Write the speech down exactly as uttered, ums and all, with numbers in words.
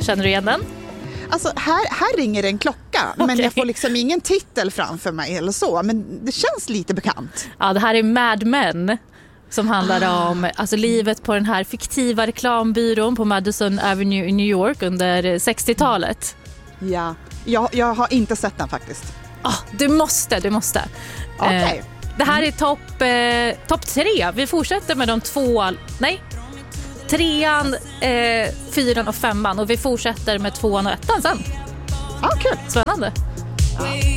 Känner du igen den? Alltså här, här ringer en klocka, men Okej. jag får liksom ingen titel framför mig eller så. Men det känns lite bekant. Ja, det här är Mad Men som handlar ah. om alltså, livet på den här fiktiva reklambyrån på Madison Avenue i New York under sextiotalet. Ja, jag, jag har inte sett den faktiskt. Oh, du måste, du måste. Okay. Eh, det här är topp eh, top tre. Vi fortsätter med de två, nej, trean, eh, fyran och femman. Och vi fortsätter med tvåan och ettan sen. Ah, kul. Spännande. Ja.